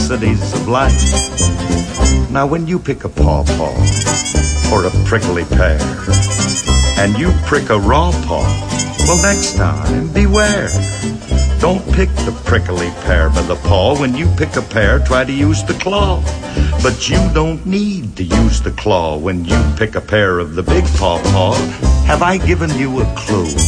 necessities of life. Now when you pick a pawpaw or a prickly pear, and you prick a raw paw, well, next time, beware. Don't pick the prickly pear by the paw. When you pick a pear, try to use the claw. But you don't need to use the claw when you pick a pear of the big pawpaw. Have I given you a clue?